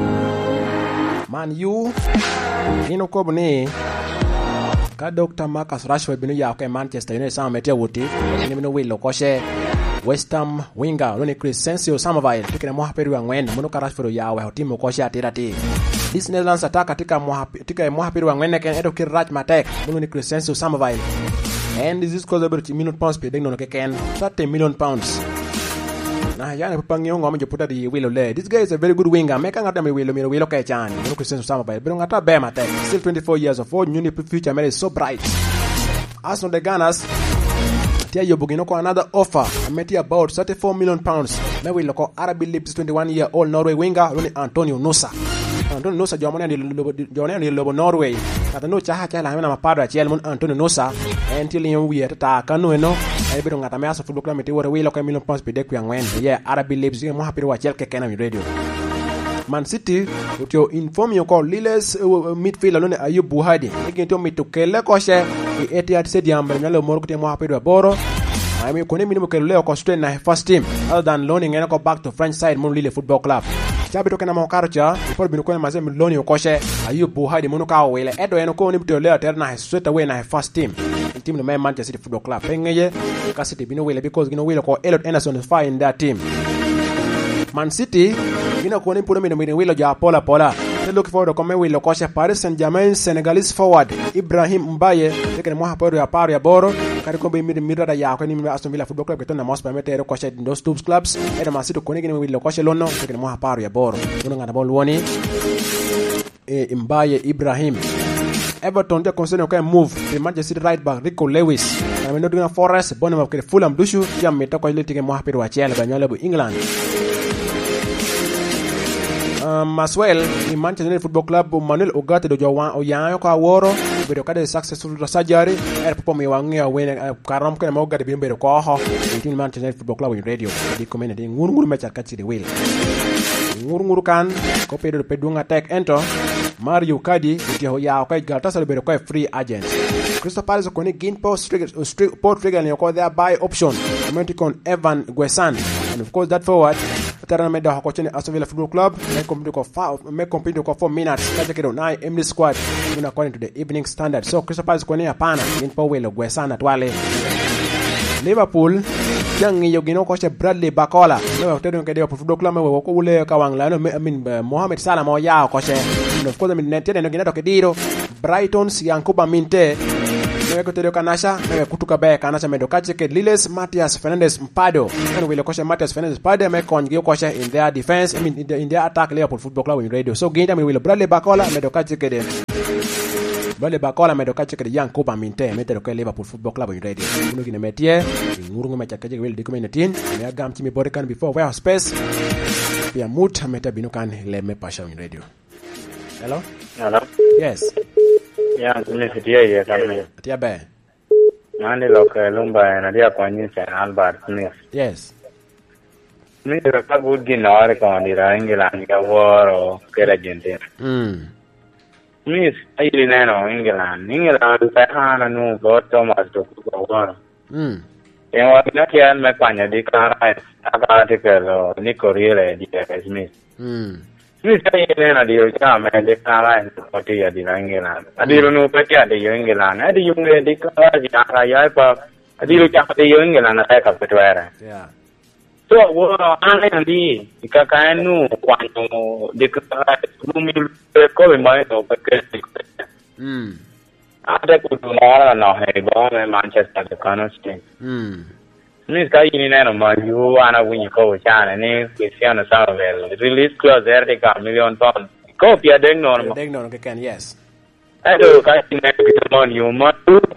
Man you ino ko bune ka Doctor Marcus Rashford binu ya ke Manchester United sama metia wuti ni binu will koshe West Ham winger Loni Crescencio Samaval tikina mwa peru ya ngwen muno ka Rashford ya wa timu koshe atira ti this Netherlands attack katika mwa tika mwa peru ya ngwen ken edo kiraj matek muno ni Crescencio Samaval and this is cause about million pounds pe dengno ke ken thirty million pounds na yana pangyo ngom je puta di wilo le this guy is a very good winger meka ngata me wilo miro wilo ke chan muno Crescencio Samaval pero ngata be matek still twenty-four years of age new future mere so bright as on the Gunners tia yobugino ko another offer ameti about thirty-four million pounds me wilo ko Arabi Lips twenty-one year old Norway winger Loni Antonio Nusa Antonio Nusa jomone ndi jomone ndi lobo Norway kata no chaha chala na mapado ya chel mun Antonio Nusa until you we ta kanu eno e bido ngata me aso football club meti wore wilo ko million pounds pe de ku ngwen yeah Arabi Lips mo happy wa chel ke kena mi radio Man City utio inform yo ko Lille's uh, midfielder Loni Ayub Buhadi egento mitukele ko she e Etihad Stadium nyalo mor ko te mo happy wa boro I mean kone minimo ke leo ko straight na first team other than loaning eno ko back to French side mon Lille Football Club chabi to kana mo karcha por binu ko ma sem loni ko she Ayub Buhadi monu ka wele edo eno ko ni mto leo terna straight away na first team team no Manchester City Football Club pengeye ka City binu wele because gino wele ko Elliot Anderson is fine in that team Man City gino ko ni puno mino mino wele ja pola pola they look forward to come wele ko she Paris Saint-Germain Senegalese forward Ibrahim Mbaye tekene mo hapodo ya paro ya boro kari ko be mi mirada ya ko ni Aston Villa Football Club ketona mos permete ko she those two clubs e Man City ko ni gino wele ko she lono tekene mo haparo ya boro uno ngana bol woni e Mbaye Ibrahim Everton they consider okay move the Manchester City right back Rico Lewis I mean Nottingham Forest Bournemouth ke Fulham dushu jam meta ko leti ke mo hapiru wa Chelsea banyole bu England um as well in Manchester United Football Club Manuel Ugarte do Jowan Oyan ko aworo be do kade successful surgery er popo mi wangi awene karam ko mo gade bi be ko ho in Manchester United Football Club in radio di community ngur ngur mecha kati de wel ngur ngur kan ko pedo pedunga tek ento Mario Kadi utio ya ko Galatasaray be ko free agent Crystal Palace ko ni Ginpo Port Regal ko their buy option American Evan Guesan and of course that forward Tara me da ko chene Aston Villa Football Club me compete ko fa me compete ko four minutes kaje kedo nine M D squad in according to the Evening Standard. So Crystal Palace ko ne hapana in Powell gwesana twale. Liverpool yang yo gino ko che Bradley Bacola no tedo ke de Football Club me wo ko ule ka wang la no I mean Mohamed Salah mo ya ko che no ko de min tene no gina to ke diro Brighton si Yankuba Minte no ko tedo kanasha me kutuka be kanasha me do kache ke Liles Matias Fernandez Mpado no wile ko che Matias Fernandez Mpado me kon ge ko che in their defense I mean in, the, in their attack Liverpool Football Club in radio. So ginda me wile Bradley Bacola me do kache ke de Bale Bacola me do kache ke de Yankuba Minte me tedo ke Liverpool Football Club in radio. Kuno gine metie ngurungu me chakaje wel dikumenetin me agam chimi borekan before we have space pia mut meta binukan le me pasha in radio. Hello? Hello? Yes. Yeah, mimi sitia ya kama. Tia be. Nani loka lumba na dia kwa nyinyi Albert Smith. Yes. Mimi raka good ginawari kwa ndira England ya woro kera Argentina. Mm. Miss ayili neno England. England sana no go Thomas to kwa woro. Mm. En wa na kia me kwanya di kara aka tikelo Nico Riele di Smith. Mm. Miss ayili neno di kama di kara kwa tia di England. Adilo no petia di England. Adi yunge di kara di kara ya pa adilo cha di England na ka petwera. Yeah. So wo ane ndi ikakanu kwano de kara mumi ko be mai to peke. Mm. Ada ku tunara na he ba me Manchester de Constantine. Mm. Ni kai ni na ma yu ana win ko cha ne Cristiano Ronaldo release clause er de ka million pound. Ko pia deng no no. Deng no ke kan yes. Ado kai ni na mon yu ma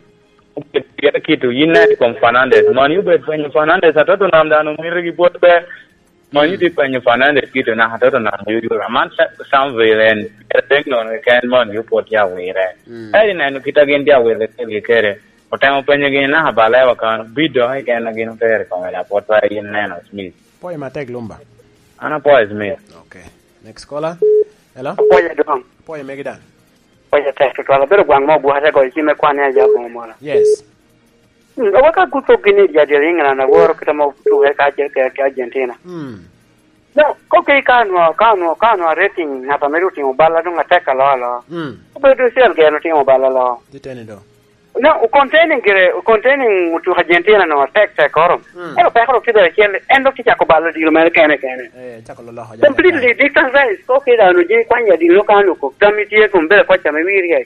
Pia kitu United con Fernandez. Man yu bet penye Fernandez atoto na mdano mwiri kipot be. Man yu di penye Fernandez kitu na atoto na yu yu raman some villain. Deng no ken man yu pot ya wire. Edi na yu kita gen dia wire kili kere. Otemo penye gen na habala ya wakan. Bido hai ken na gen kere kome la pot wa yin neno Smith. Poe mateg lumba. Ana poe Smith. Okay. Next caller. Hello? Poe dong. Poe megidan. Oye, texto, toda la pero cuando mo buhasa ko chime kwane ya mo mora. Yes. Mm, waka kuto gini ya de ringa na woro kita mo tu ka je ke ke Argentina. Mm. No, ko ke kanu kanu kanu rating na pa meru tingo bala dunga teka la la. Mm. Ko do sel ke no tingo bala la. Ditene do. No, o containing gere o containing tu Argentina no tek tek korum. Ero pa ko kida ke endo ki ko bala di lo mer kene kene. Eh, chakolo la hoja. Completely different size. Ko ke da no je kwanya di lo kanu ko tamitie ko mbele kwa chama wiri.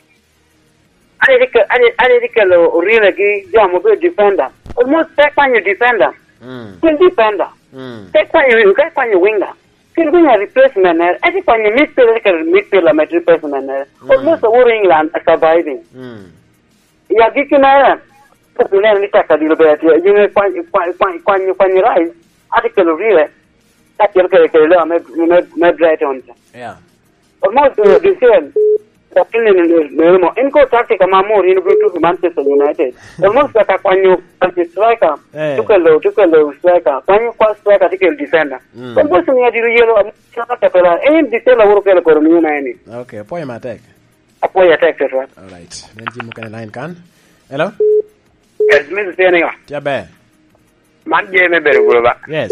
Ale dike ale ale dike lo really gi ya mo be defender. Almost take kwanya defender. Mm. Kin defender. Mm. Take kwanya wing, take kwanya winger. Kin kwanya replacement er. Ati kwanya midfielder ke midfielder met replacement er. Almost all England are surviving. Mm. Ya gikina ko tuna ni taka di lo be ati yunge kwanya kwanya kwanya kwanya rai. Ati ke lo really. Ati ke ke lo me me me Brighton. Yeah. Almost uh, the same. Lakini nilimo inko tactica mamuri in to Manchester United. Almost like a kwanyo striker. Tukelo tukelo striker. Kwanyo kwa striker tikel defender. Almost ni adiru yelo amata pela. Eh defender woro kele ko ni nani. Okay, poe matek. Apoya tek to. All right. Then jimu kan line kan. Hello? Yes, Miss Senegal. Tiabe. Man je me beru ba. Yes.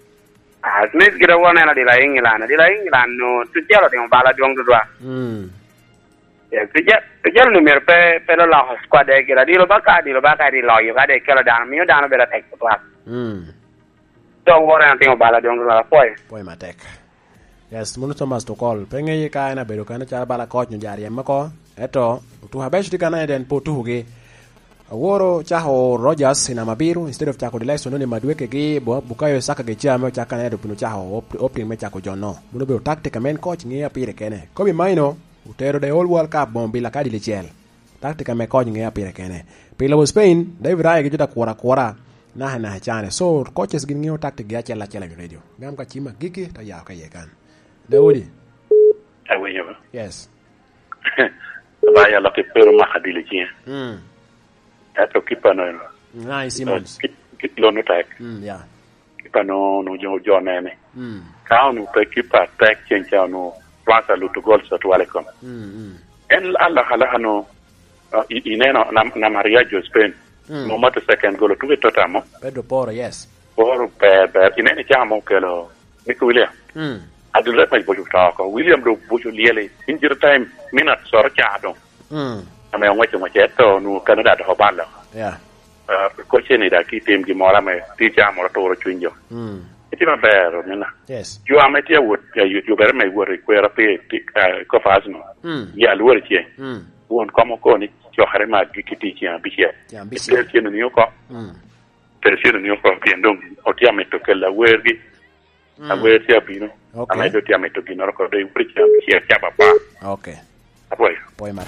Ah, Smith gira wona na dila England. Dila England no tujelo de bala dong do. Mm. Ya, tujel tujel numero pe pe la squad e gira dilo baka dilo baka di lo yo ga de kelo dan mi dan bela tek to. Mm. Do wora na bala dong do la poi. Poe matek. Yes, munu Thomas to call. Penge ye ka na bedo kana cha bala coach njari mako. Eto tu habesh dikana den po tu ge. Woro chaho Rogers ina mabiru instead of chako delay sonone madweke ge bo bukayo saka ge chama chaka na do chaho opening me chako jono. Muno be tactic men coach ngia pire kene. Kobi maino utero de all world cup bombi la kadi lichel. Tactic me coach ngia pire kene. Pila wo Spain David Raya ge juda kwara kwara na na chane. So coaches gi ngio tactic ge chela chela radio. Ngam ka chima giki ta ya ka yekan. Daudi. Awe yaba. Yes. Ba ya la ke pero ma hadile chi. Mm. Ato kipa no. Nice Simmons. Kit lo no tak. Mm, yeah. Kipa no no jo jo nene. Mm. Ka no pe kipa tak chen cha no Franca lu to gol sa to wale kom. Mm. En alla hala no ineno na na Maria Jo Spain. No mata second gol to totamo. Pedro Porro, yes. Porro pe pe inene cha mo ke lo Mick William. Mm. Adula mai boju ta ko William do boju liele injir time minute sor chaado. Mm. Ame ngwache ngwache to nu Canada do bala. Yeah. Uh ko cheni da ki tem gi mora me ti ja mora to ro chunjo. Mm. Iti ma bero mina. Yes. You are met here would you you better me worry kwera pe ko fasno. Mm. Ya luor che. Mm. Won komo ko ni yo hare ma gi kiti chi ambishe. Yeah, ambishe. Persiano ni ko. Mm. Persiano ni ko piendo otiame to kella wergi. A wergi abino. Okay. Ama do tiame to ginoro ko do impricha ambishe cha papa. Okay. Apoy. Poi ma.